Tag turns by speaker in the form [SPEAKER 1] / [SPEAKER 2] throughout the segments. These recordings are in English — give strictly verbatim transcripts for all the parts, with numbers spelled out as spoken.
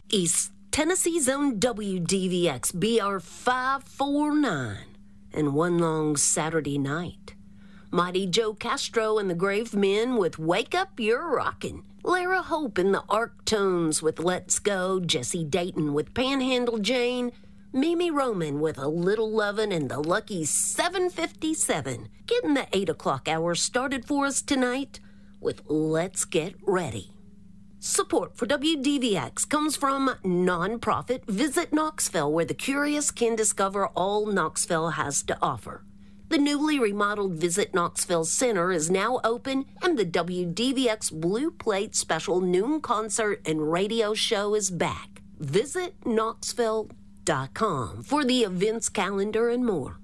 [SPEAKER 1] East Tennessee's own W D V X B R five forty-nine, and one long Saturday night. Mighty Joe Castro and the Grave Men with Wake Up, You're Rockin'. Lara Hope and the Arc Tones with Let's Go. Jesse Dayton with Panhandle Jane. Mimi Roman with A Little Lovin', and the lucky seven fifty-seven. Getting the eight o'clock hour started for us tonight with Let's Get Ready. Support for W D V X comes from nonprofit Visit Knoxville, where the curious can discover all Knoxville has to offer. The newly remodeled Visit Knoxville Center is now open, and the W D V X Blue Plate Special Noon Concert and Radio Show is back. Visit Knoxville dot com for the events calendar and more.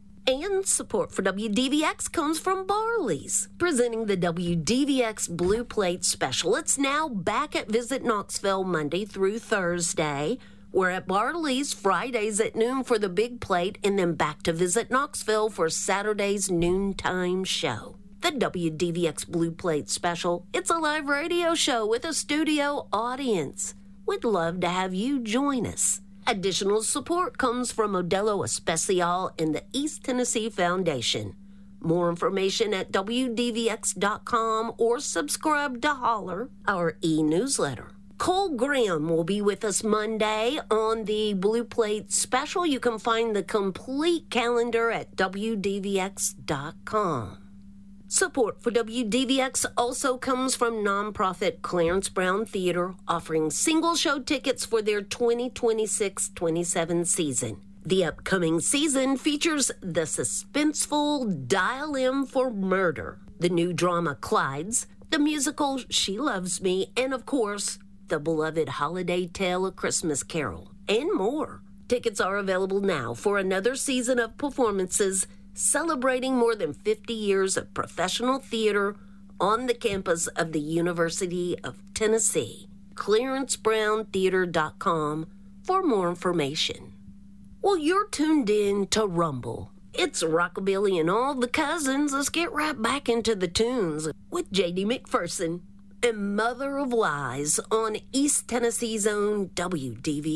[SPEAKER 1] And support for W D V X comes from Barley's, presenting the W D V X Blue Plate Special. It's now back at Visit Knoxville Monday through Thursday. We're at Barley's Fridays at noon for the big plate, and then back to Visit Knoxville for Saturday's noontime show. The W D V X Blue Plate Special, it's a live radio show with a studio audience. We'd love to have you join us. Additional support comes from Modelo Especial and the East Tennessee Foundation. More information at W D V X dot com or subscribe to Holler, our e-newsletter. Cole Graham will be with us Monday on the Blue Plate Special. You can find the complete calendar at W D V X dot com. Support for W D V X also comes from nonprofit Clarence Brown Theater, offering single show tickets for their twenty twenty-six twenty-seven season. The upcoming season features the suspenseful Dial M for Murder, the new drama Clydes, the musical She Loves Me, and of course, the beloved holiday tale A Christmas Carol, and more. Tickets are available now for another season of performances celebrating more than fifty years of professional theater on the campus of the University of Tennessee. Clarence Brown Theater dot com for more information. Well, you're tuned in to Rumble. It's Rockabilly and all the cousins. Let's get right back into the tunes with J D McPherson and Mother of Lies on East Tennessee's own W D V.